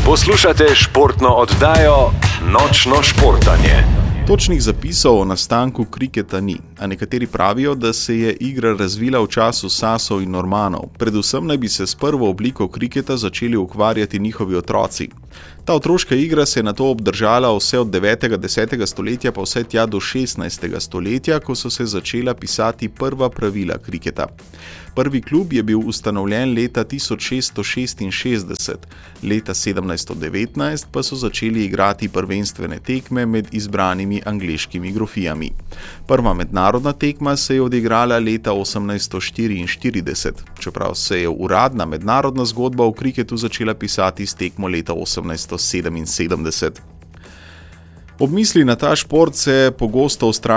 Poslušate športno oddajo Nočno športanje. Točnih zapisov o nastanku kriketa ni, a nekateri pravijo, da se je igra razvila v času Sasov in Normanov. Predvsem naj bi se s prvo obliko kriketa začeli ukvarjati njihovi otroci. Ta otroška igra se je nato obdržala vse od 9. 10. stoletja pa vse tja do 16. stoletja, ko so se začela pisati prva pravila kriketa. Prvi klub je bil ustanovljen leta 1666, leta 1719 pa so začeli igrati prvenstvene tekme med izbranimi angleškimi grofijami. Prva mednarodna tekma se je odigrala leta 1844, čeprav se je uradna mednarodna zgodba v kriketu začela pisati s tekmo leta 1877. Ob misli na ta šport se pogosto